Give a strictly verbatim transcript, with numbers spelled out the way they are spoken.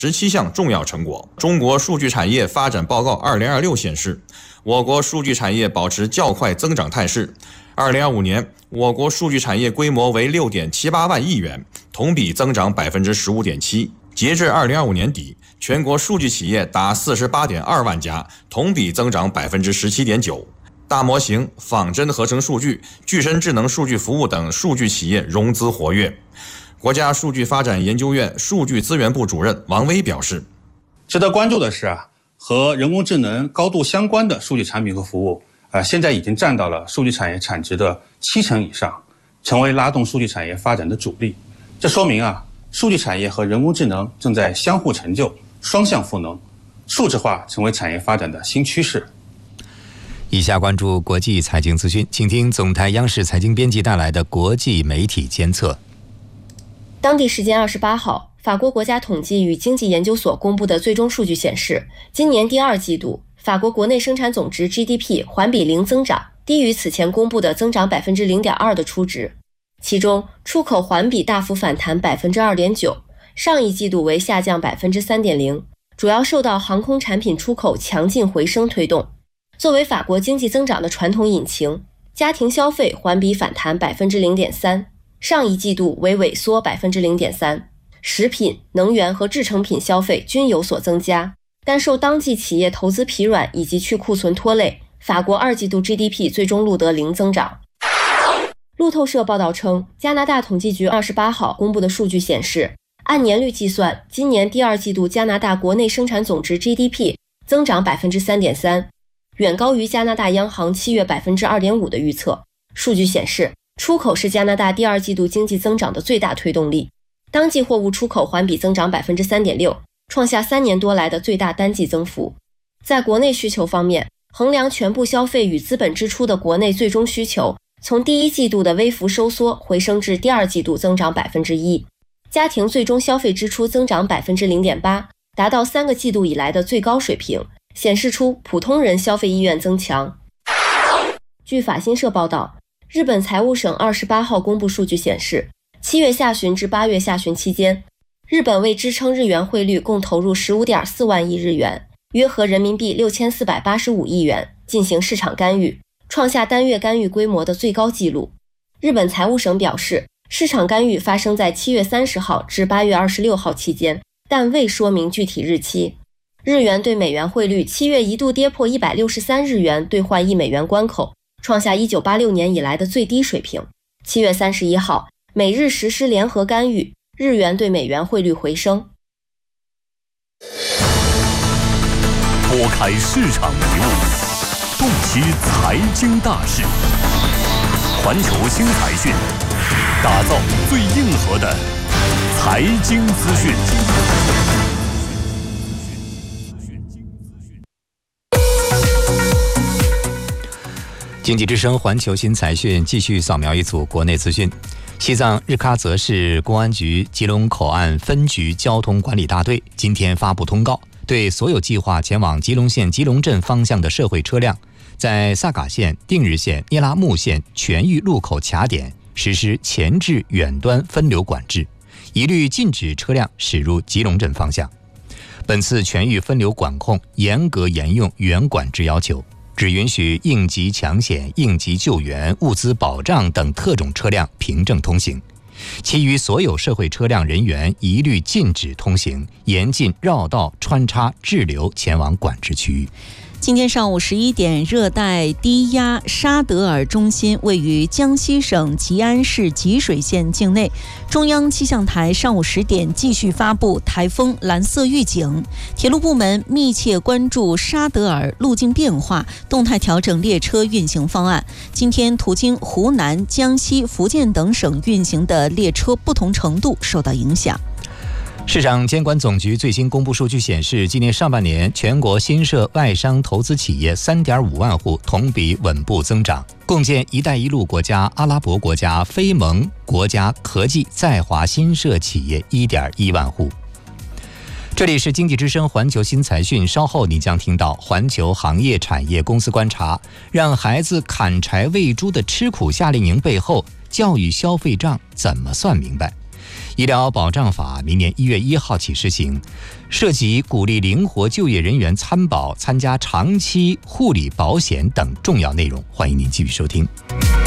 十七项重要成果。中国数据产业发展报告二零二六显示，我国数据产业保持较快增长态势。二零二五年，我国数据产业规模为 六点七八万亿元，同比增长 百分之十五点七。截至二零二五年底，全国数据企业达 四十八点二万家，同比增长 百分之十七点九。大模型、仿真合成数据、具身智能数据服务等数据企业融资活跃。国家数据发展研究院数据资源部主任王威表示， 值得关注的是啊，和人工智能高度相关的数据产品和服务，呃，现在已经占到了数据产业产值的七成以上，成为拉动数据产业发展的主力。这说明啊，数据产业和人工智能正在相互成就，双向赋能，数字化成为产业发展的新趋势。 以下关注国际财经资讯，请听总台央视财经编辑带来的国际媒体监测。 当地时间二十八号，法国国家统计与经济研究所公布的最终数据显示，今年第二季度法国国内生产总值 G D P 环比零增长，低于此前公布的增长 百分之零点二 的初值。其中，出口环比大幅反弹 百分之二点九， 上一季度为下降 百分之三点零， 主要受到航空产品出口强劲回升推动。作为法国经济增长的传统引擎，家庭消费环比反弹 百分之零点三， 上一季度为萎缩 百分之零点三。 食品、能源和制成品消费均有所增加，但受当季企业投资疲软以及去库存拖累，法国二季度 G D P 最终录得零增长。路透社报道称，加拿大统计局二十八号公布的数据显示，按年率计算，今年第二季度加拿大国内生产总值 G D P 增长 百分之三点三， 远高于加拿大央行七月 百分之二点五 的预测。数据显示，出口是加拿大第二季度经济增长的最大推动力，当季货物出口环比增长 百分之三点六， 创下三年多来的最大单季增幅。在国内需求方面，衡量全部消费与资本支出的国内最终需求，从第一季度的微幅收缩回升至第二季度增长 百分之一， 家庭最终消费支出增长 百分之零点八， 达到三个季度以来的最高水平，显示出普通人消费意愿增强。据法新社报道，日本财务省二十八号公布数据显示，七月下旬至八月下旬期间，日本为支撑日元汇率共投入 十五点四万亿日元，约合人民币六千四百八十五亿元进行市场干预，创下单月干预规模的最高纪录。日本财务省表示，市场干预发生在七月三十号至八月二十六号期间，但未说明具体日期。日元对美元汇率七月一度跌破一百六十三日元兑换一美元关口，创下一九八六年以来的最低水平。七月三十一号，美日实施联合干预，日元对美元汇率回升。 拨开市场迷雾，洞悉财经大事，环球新财讯，打造最硬核的财经资讯。 经济之声环球新财讯继续扫描一组国内资讯。西藏日喀则市公安局吉隆口岸分局交通管理大队今天发布通告，对所有计划前往吉隆县吉隆镇方向的社会车辆，在萨嘎县、定日县、聂拉木县全域路口卡点实施前置远端分流管制，一律禁止车辆驶入吉隆镇方向。本次全域分流管控严格沿用原管制要求，只允许应急抢险、应急救援、物资保障等特种车辆凭证通行，其余所有社会车辆人员一律禁止通行，严禁绕道穿插滞留前往管制区域。 今天上午十一点，热带低压沙德尔中心位于江西省吉安市吉水县境内。中央气象台上午十点继续发布台风蓝色预警，铁路部门密切关注沙德尔路径变化，动态调整列车运行方案。今天途经湖南、江西、福建等省运行的列车不同程度受到影响。 市场监管总局最新公布数据显示，今年上半年全国新设外商投资企业 三点五万户，同比稳步增长，共建“一带一路”国家、阿拉伯国家、非盟国家合计在华新设企业 一点一万户。这里是经济之声环球新财讯，稍后你将听到环球行业产业公司观察，让孩子砍柴喂猪的吃苦夏令营背后，教育消费账怎么算明白？ 医疗保障法明年一月一号起施行，涉及鼓励灵活就业人员参保、参加长期护理保险等重要内容。欢迎您继续收听。